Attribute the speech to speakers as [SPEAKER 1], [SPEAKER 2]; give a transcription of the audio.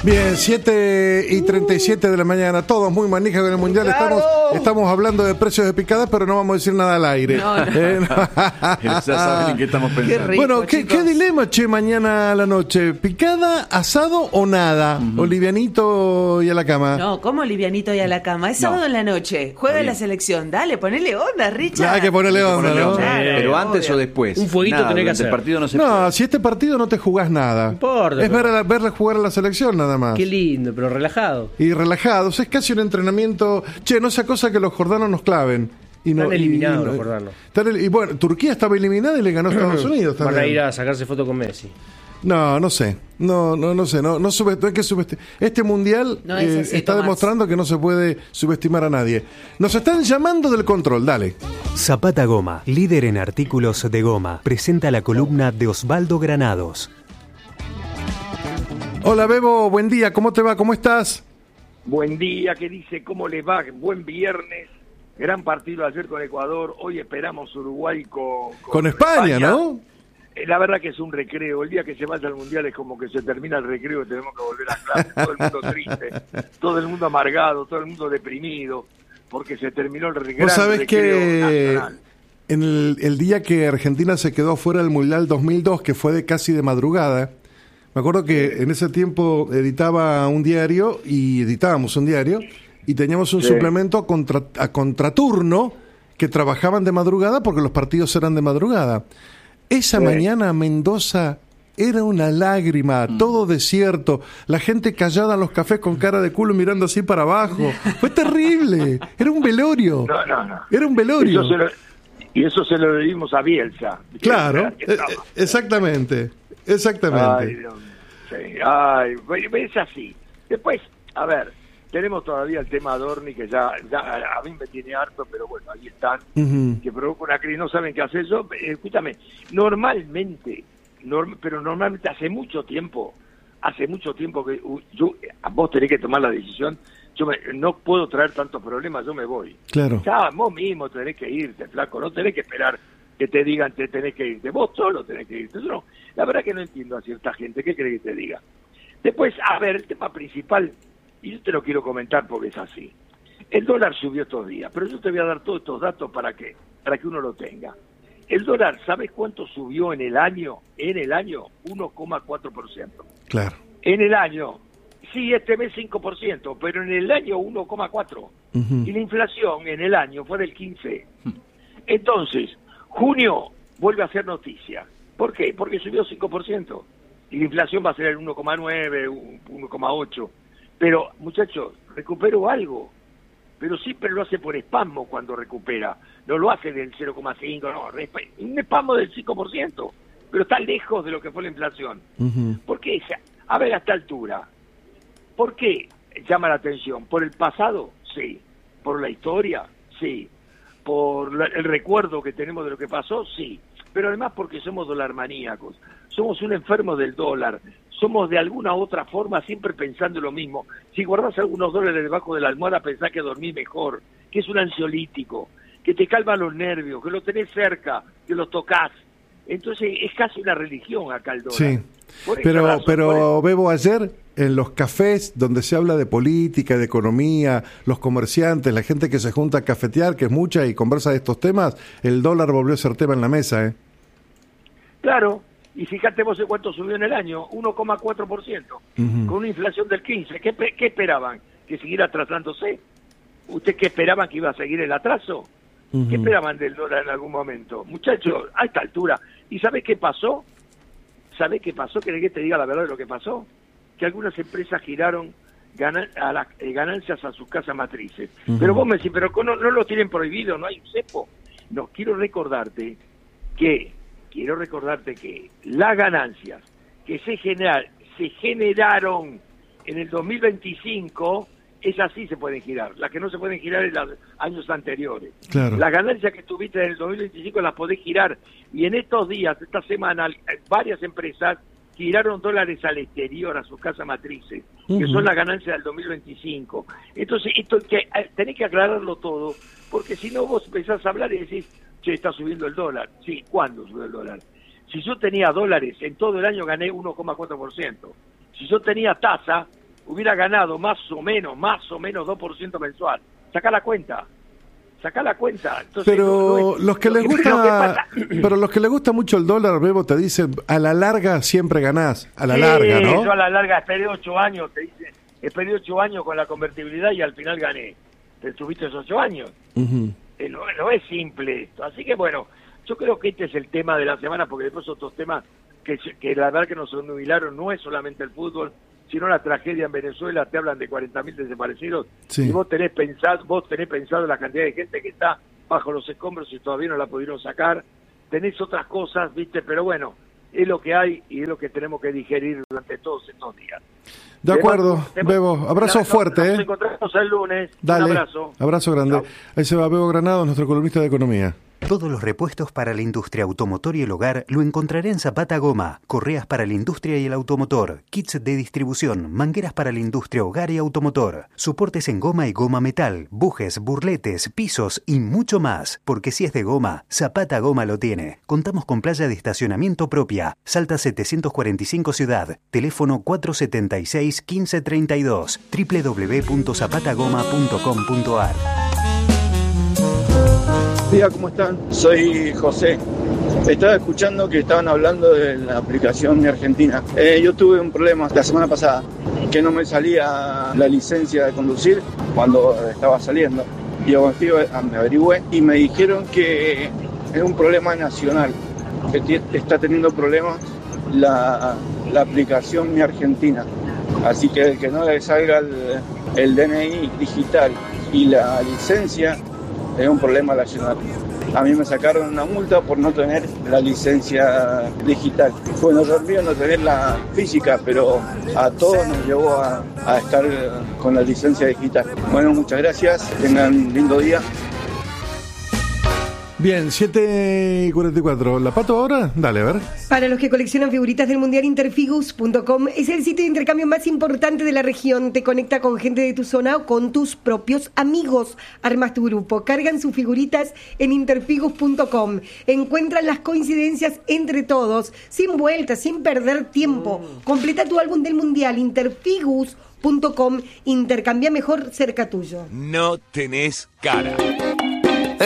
[SPEAKER 1] Bien, 7:37 de la mañana, todos muy manijas con el Mundial.
[SPEAKER 2] ¡Claro!
[SPEAKER 1] Estamos hablando de precios de picadas, pero no vamos a decir nada al aire.
[SPEAKER 3] Ya saben en qué estamos pensando.
[SPEAKER 2] rico,
[SPEAKER 1] Bueno, ¿qué dilema, che, mañana a la noche? ¿Picada, asado o nada? ¿O livianito y a la cama?
[SPEAKER 2] No, ¿cómo livianito y a la cama? Es sábado en la noche, juega
[SPEAKER 3] Está
[SPEAKER 2] la
[SPEAKER 3] bien.
[SPEAKER 2] selección. Dale, ponele onda, Richard.
[SPEAKER 1] Hay que ponerle onda,
[SPEAKER 3] Ponele
[SPEAKER 1] ¿no?
[SPEAKER 3] onda.
[SPEAKER 2] Claro,
[SPEAKER 3] Pero antes
[SPEAKER 2] obvio.
[SPEAKER 3] o después.
[SPEAKER 4] Un fueguito
[SPEAKER 3] Nada,
[SPEAKER 4] tenés que
[SPEAKER 3] durante
[SPEAKER 4] hacer.
[SPEAKER 3] el partido no se
[SPEAKER 1] No,
[SPEAKER 3] puede.
[SPEAKER 1] si este partido no te jugás nada.
[SPEAKER 4] No importa,
[SPEAKER 1] Es
[SPEAKER 4] pero-
[SPEAKER 1] verla jugar a la selección nada más.
[SPEAKER 4] Qué lindo, pero relajado.
[SPEAKER 1] Y relajados, es casi un entrenamiento. Che, no sea cosa que los jordanos nos claven. Y no,
[SPEAKER 4] Están eliminados
[SPEAKER 1] y no-
[SPEAKER 4] los jordanos.
[SPEAKER 1] Y bueno, Turquía estaba eliminada y le ganó a Estados Unidos
[SPEAKER 4] Van a
[SPEAKER 1] también.
[SPEAKER 4] ir a sacarse foto con Messi.
[SPEAKER 1] No sé. No sé. No hay que subestimar. Este mundial
[SPEAKER 2] No es así,
[SPEAKER 1] está
[SPEAKER 2] Tomás.
[SPEAKER 1] demostrando que no se puede subestimar a nadie. Nos están llamando del control, dale.
[SPEAKER 5] Zapata Goma, líder en artículos de goma, presenta la columna de Osvaldo Granados.
[SPEAKER 1] Hola Bebo, buen día, ¿cómo te va? ¿Cómo estás?
[SPEAKER 6] Buen día, ¿qué dice? ¿Cómo les va? Buen viernes. Gran partido ayer con Ecuador. Hoy esperamos Uruguay
[SPEAKER 1] Con España, ¿no?
[SPEAKER 6] La verdad que es un recreo. El día que se vaya al Mundial es como que se termina el recreo y tenemos que volver a clase. Todo el mundo triste, todo el mundo amargado, todo el mundo deprimido, porque se terminó el recreo.
[SPEAKER 1] Vos sabés que
[SPEAKER 6] nacional.
[SPEAKER 1] en el día que Argentina se quedó fuera del Mundial 2002, que fue casi de madrugada, me acuerdo que en ese tiempo editábamos un diario y teníamos un
[SPEAKER 6] Sí.
[SPEAKER 1] suplemento a contraturno que trabajaban de madrugada porque los partidos eran de madrugada. Esa
[SPEAKER 6] Sí.
[SPEAKER 1] mañana Mendoza era una lágrima, todo desierto, la gente callada en los cafés con cara de culo mirando así para abajo. Fue terrible, era un velorio.
[SPEAKER 6] No.
[SPEAKER 1] Era un velorio.
[SPEAKER 6] Eso se lo dimos a Bielsa.
[SPEAKER 1] Claro,
[SPEAKER 6] Que estaba-
[SPEAKER 1] exactamente.
[SPEAKER 6] Ay, Dios. Sí. Ay, es así. Después, a ver, tenemos todavía el tema Adorni, que ya a mí me tiene harto, pero bueno, ahí están,
[SPEAKER 1] Ujú.
[SPEAKER 6] que provoca una crisis, no saben qué hacer. Yo, escúchame, normalmente hace mucho tiempo que vos tenés que tomar la decisión. No puedo traer tantos problemas, yo me voy.
[SPEAKER 1] Claro.
[SPEAKER 6] Ya, vos mismo tenés que irte, flaco, no tenés que esperar que te digan te tenés que irte, vos solo tenés que irte. Yo no, la verdad que no entiendo a cierta gente, ¿qué crees que te diga? Después, a ver, el tema principal, y yo te lo quiero comentar porque es así. El dólar subió estos días, pero yo te voy a dar todos estos datos para que uno lo tenga. El dólar, ¿sabes cuánto subió en el año? 1,4%.
[SPEAKER 1] Claro.
[SPEAKER 6] En el año, sí, este mes 5%, pero en el año 1,4%.
[SPEAKER 1] Ujú.
[SPEAKER 6] Y la inflación en el año fue del 15%. Entonces, junio vuelve a ser noticia. ¿Por qué? Porque subió 5%. Y la inflación va a ser el 1,9, 1,8. Pero, muchachos, recuperó algo. Pero siempre lo hace por espasmo cuando recupera. No lo hace del 0,5, no. Un espasmo del 5%. Pero está lejos de lo que fue la inflación.
[SPEAKER 1] Ujú.
[SPEAKER 6] ¿Por qué? A ver, a esta altura, ¿por qué llama la atención? ¿Por el pasado? Sí. ¿Por la historia? Sí. ¿Por el recuerdo que tenemos de lo que pasó? Sí. Pero además porque somos dolarmaníacos. Somos un enfermo del dólar. Somos de alguna otra forma siempre pensando lo mismo. Si guardás algunos dólares debajo de la almohada, pensás que dormís mejor, que es un ansiolítico, que te calma los nervios, que lo tenés cerca, que lo tocas. Entonces es casi una religión acá el dólar.
[SPEAKER 1] Sí.
[SPEAKER 6] Por esa razón, por
[SPEAKER 1] Pero Bebo, ayer en los cafés donde se habla de política, de economía, los comerciantes, la gente que se junta a cafetear, que es mucha y conversa de estos temas, el dólar volvió a ser tema en la mesa, ¿eh?
[SPEAKER 6] Claro, y fíjate vos en cuánto subió en el año, 1,4%,
[SPEAKER 1] Ujú.
[SPEAKER 6] con una inflación del 15%. ¿Qué esperaban? ¿Que siguiera atrasándose? ¿Usted qué esperaban, que iba a seguir el atraso?
[SPEAKER 1] Ujú.
[SPEAKER 6] ¿Qué esperaban del dólar en algún momento? Muchachos, a esta altura. ¿Y sabés qué pasó? ¿Sabés qué pasó? ¿Querés que te diga la verdad de lo que pasó? Que algunas empresas giraron ganancias a sus casas matrices.
[SPEAKER 1] Ujú.
[SPEAKER 6] Pero vos me decís, pero no lo tienen prohibido, no hay un cepo. No, quiero recordarte que las ganancias que se generaron en el 2025, esas sí se pueden girar. Las que no se pueden girar en los años anteriores.
[SPEAKER 1] Claro.
[SPEAKER 6] Las ganancias que tuviste en el 2025 las podés girar. Y en estos días, esta semana, varias empresas giraron dólares al exterior, a sus casas matrices, que
[SPEAKER 1] Ujú.
[SPEAKER 6] son las ganancias del 2025. Entonces, esto tenés que aclararlo todo, porque si no vos empezás a hablar y decís, che, está subiendo el dólar. Sí, ¿cuándo subió el dólar? Si yo tenía dólares, en todo el año gané 1,4%. Si yo tenía tasa, hubiera ganado más o menos 2% mensual. Sacá la cuenta. Entonces,
[SPEAKER 1] pero los que les gusta, pero los que les gusta mucho el dólar, Bebo, te dicen, a la larga siempre ganás, a la larga, ¿no?
[SPEAKER 6] Yo a la larga esperé 8 años, te dicen, esperé 8 años con la convertibilidad y al final gané. Te tuviste esos 8 años.
[SPEAKER 1] Uh-huh.
[SPEAKER 6] No es simple esto. Así que bueno, yo creo que este es el tema de la semana, porque después otros temas que la verdad que nos nubilaron no es solamente el fútbol, sino la tragedia en Venezuela. Te hablan de 40.000 desaparecidos, sí. Y vos tenés pensado la cantidad de gente que está bajo los escombros y todavía no la pudieron sacar. Tenés otras cosas, ¿viste? Pero bueno, es lo que hay y es lo que tenemos que digerir durante todos estos días.
[SPEAKER 1] De acuerdo, Bebo. Abrazo fuerte,
[SPEAKER 6] Nos encontramos el lunes.
[SPEAKER 1] Dale.
[SPEAKER 6] Un abrazo.
[SPEAKER 1] Abrazo grande. Chau. Ahí se va Bebo Granados, nuestro columnista de economía.
[SPEAKER 5] Todos los repuestos para la industria automotor y el hogar lo encontrará en Zapata Goma. Correas para la industria y el automotor, kits de distribución, mangueras para la industria, hogar y automotor, soportes en goma y goma metal, bujes, burletes, pisos y mucho más. Porque si es de goma, Zapata Goma lo tiene. Contamos con playa de estacionamiento propia. Salta 745 Ciudad. Teléfono 476-1532. www.zapatagoma.com.ar.
[SPEAKER 7] Hola, ¿cómo están? Soy José. Estaba escuchando que estaban hablando de la aplicación Mi Argentina. Yo tuve un problema la semana pasada, que no me salía la licencia de conducir cuando estaba saliendo. Y me averigüé y me dijeron que es un problema nacional, que está teniendo problemas la aplicación Mi Argentina. Así que el que no le salga el DNI digital y la licencia es un problema nacional. A mí me sacaron una multa por no tener la licencia digital. Bueno, yo olvidé no tener la física, pero a todos nos llevó a estar con la licencia digital. Bueno, muchas gracias, tengan un lindo día.
[SPEAKER 1] Bien, 7:44. ¿La Pato ahora? Dale, a ver.
[SPEAKER 8] Para los que coleccionan figuritas del Mundial, Interfigus.com es el sitio de intercambio más importante de la región. Te conecta con gente de tu zona o con tus propios amigos. Armas tu grupo. Cargan sus figuritas en Interfigus.com. Encuentran las coincidencias entre todos, sin vueltas, sin perder tiempo. Completa tu álbum del Mundial, Interfigus.com. Intercambia mejor cerca tuyo.
[SPEAKER 9] No tenés cara.